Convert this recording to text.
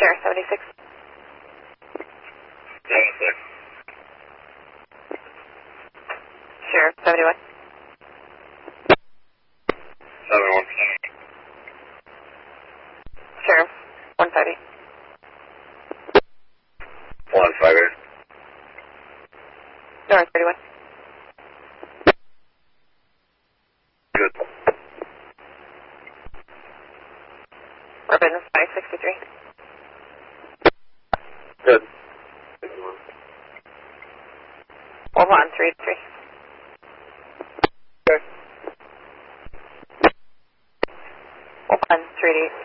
Sheriff 76. 76. Sheriff 71. 71. Sheriff 158. 158. North 31. Good. Business 563. Good. Wolf on 383. Okay. Wolf on 388.